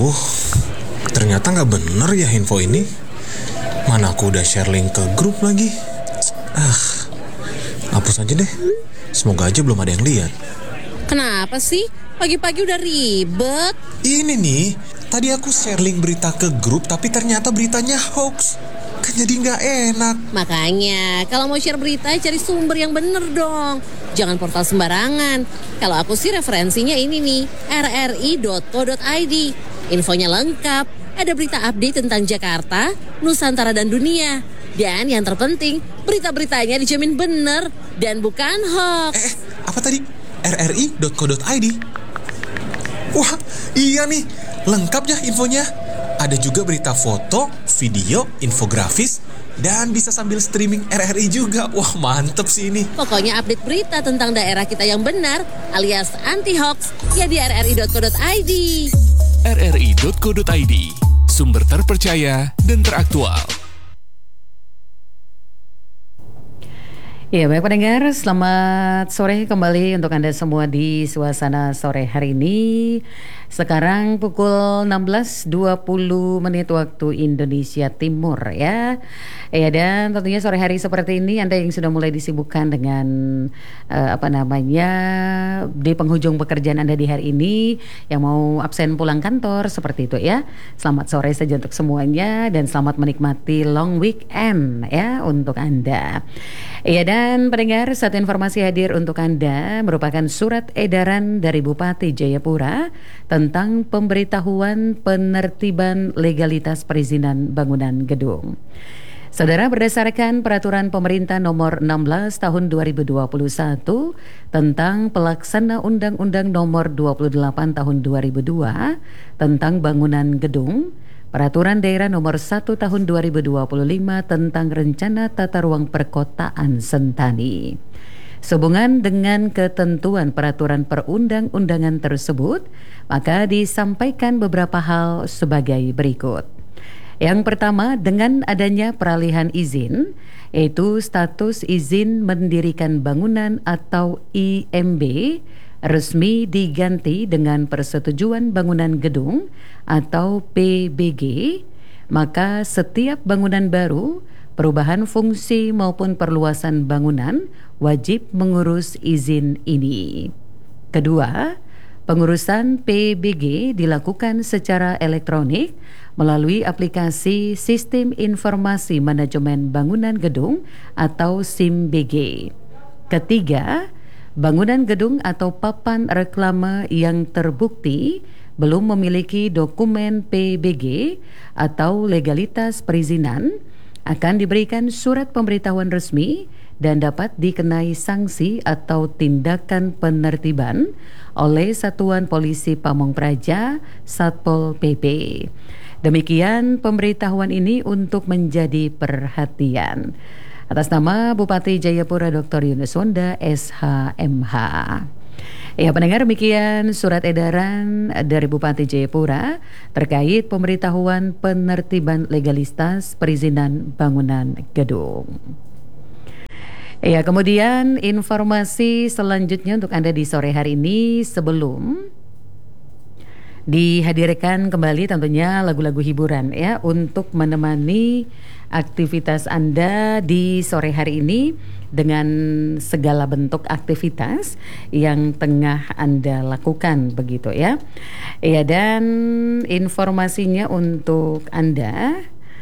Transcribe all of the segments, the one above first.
Aduh, ternyata nggak bener ya info ini. Mana aku udah share link ke grup lagi. Hapus aja deh. Semoga aja belum ada yang lihat. Kenapa sih? Pagi-pagi udah ribet. Ini nih, tadi aku share link berita ke grup, tapi ternyata beritanya hoax. Kan jadi nggak enak. Makanya, kalau mau share berita, cari sumber yang bener dong. Jangan portal sembarangan. Kalau aku sih referensinya ini nih, rri.co.id. Infonya lengkap, ada berita update tentang Jakarta, Nusantara dan dunia. Dan yang terpenting, berita-beritanya dijamin bener dan bukan hoax. Apa tadi? rri.co.id. Wah, iya nih, lengkap ya infonya. Ada juga berita foto, video, infografis, dan bisa sambil streaming RRI juga. Wah, mantep sih ini. Pokoknya update berita tentang daerah kita yang benar alias anti-hoax ya di rri.co.id. rri.co.id, sumber terpercaya dan teraktual. Ya, baik pendengar, selamat sore kembali untuk Anda semua di suasana sore hari ini. Sekarang pukul 16.20 waktu Indonesia Timur ya. Ya, dan tentunya sore hari seperti ini Anda yang sudah mulai disibukkan dengan di penghujung pekerjaan Anda di hari ini, yang mau absen pulang kantor seperti itu ya. Selamat sore saja untuk semuanya dan selamat menikmati long weekend ya untuk Anda. Ya, dan pendengar, satu informasi hadir untuk Anda merupakan surat edaran dari Bupati Jayapura tentang pemberitahuan penertiban legalitas perizinan bangunan gedung. Saudara, berdasarkan peraturan pemerintah nomor 16 tahun 2021 tentang pelaksana Undang-Undang nomor 28 tahun 2002 tentang bangunan gedung, Peraturan Daerah nomor 1 tahun 2025 tentang Rencana Tata Ruang Perkotaan Sentani. Sehubungan dengan ketentuan peraturan perundang-undangan tersebut, maka disampaikan beberapa hal sebagai berikut. Yang pertama, dengan adanya peralihan izin, yaitu status izin mendirikan bangunan atau IMB, resmi diganti dengan persetujuan bangunan gedung atau PBG, maka setiap bangunan baru, perubahan fungsi maupun perluasan bangunan wajib mengurus izin ini. Kedua, pengurusan PBG dilakukan secara elektronik melalui aplikasi Sistem Informasi Manajemen Bangunan Gedung atau SIMBG. Ketiga, bangunan gedung atau papan reklame yang terbukti belum memiliki dokumen PBG atau legalitas perizinan akan diberikan surat pemberitahuan resmi dan dapat dikenai sanksi atau tindakan penertiban oleh Satuan Polisi Pamong Praja Satpol PP. Demikian pemberitahuan ini untuk menjadi perhatian. Atas nama Bupati Jayapura Dr. Yunus Wonda SHMH. Ya, pendengar, demikian surat edaran dari Bupati Jayapura terkait pemberitahuan penertiban legalitas perizinan bangunan gedung. Ya, kemudian informasi selanjutnya untuk Anda di sore hari ini, sebelum dihadirkan kembali tentunya lagu-lagu hiburan ya untuk menemani aktivitas Anda di sore hari ini dengan segala bentuk aktivitas yang tengah Anda lakukan begitu ya. Ya, dan informasinya untuk Anda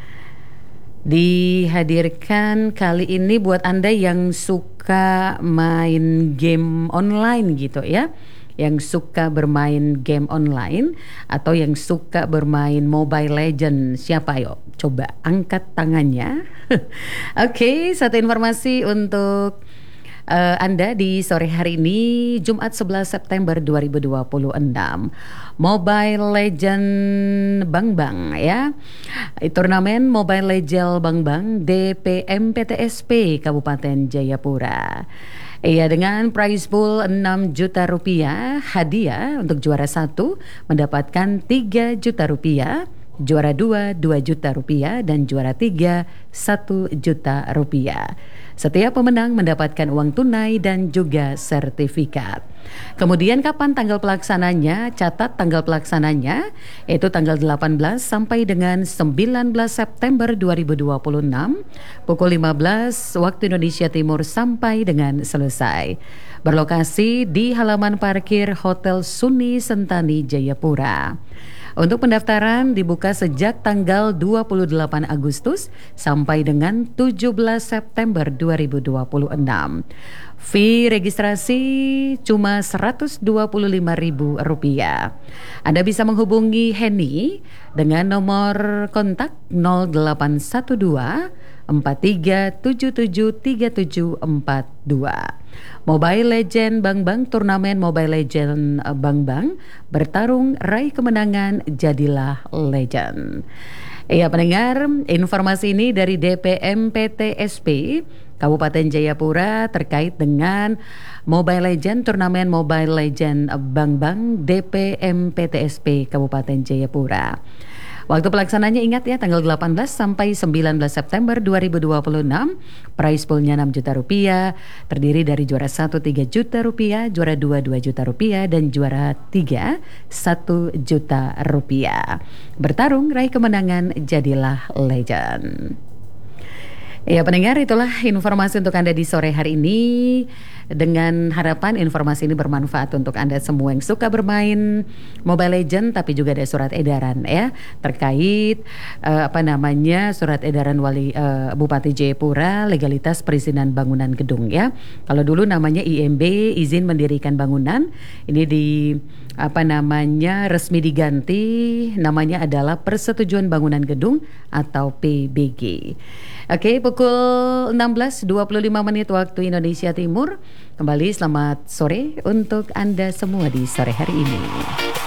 dihadirkan kali ini buat Anda yang suka main game online gitu ya, yang suka bermain game online atau yang suka bermain Mobile Legends. Siapa yuk? Coba angkat tangannya. Oke, satu informasi untuk Anda di sore hari ini, Jumat 11 September 2026. Mobile Legend Bang Bang ya. Turnamen Mobile Legend Bang Bang DPM PTSP Kabupaten Jayapura. Iya, dengan prize pool 6 juta rupiah, hadiah untuk juara 1 mendapatkan 3 juta rupiah, juara 2 2 juta rupiah, dan juara 3 1 juta rupiah. Setiap pemenang mendapatkan uang tunai dan juga sertifikat. Kemudian kapan tanggal pelaksananya? Catat tanggal pelaksananya, yaitu tanggal 18 sampai dengan 19 September 2026, pukul 15 waktu Indonesia Timur sampai dengan selesai. Berlokasi di halaman parkir Hotel Suni Sentani Jayapura. Untuk pendaftaran dibuka sejak tanggal 28 Agustus sampai dengan 17 September 2026. Fee registrasi cuma Rp125.000. Anda bisa menghubungi Henny dengan nomor kontak 0812 43773742. Mobile Legend Bang Bang, turnamen Mobile Legend Bang Bang, bertarung raih kemenangan, jadilah legend. Ya pendengar, informasi ini dari DPMPTSP Kabupaten Jayapura terkait dengan Mobile Legend, turnamen Mobile Legend Bang Bang DPMPTSP Kabupaten Jayapura. Waktu pelaksananya ingat ya, tanggal 18 sampai 19 September 2026. Prize poolnya 6 juta rupiah, terdiri dari juara 1 3 juta rupiah, juara 2 2 juta rupiah, dan juara 3 1 juta rupiah. Bertarung raih kemenangan, jadilah legend. Ya pendengar, itulah informasi untuk Anda di sore hari ini. Dengan harapan informasi ini bermanfaat untuk Anda semua yang suka bermain Mobile Legend, tapi juga ada surat edaran ya terkait surat edaran Wali Bupati Jayapura, legalitas perizinan bangunan gedung ya. Kalau dulu namanya IMB, izin mendirikan bangunan, ini resmi diganti, namanya adalah Persetujuan Bangunan Gedung atau PBG. Oke, pukul 16.25 waktu Indonesia Timur. Kembali selamat sore untuk Anda semua di sore hari ini.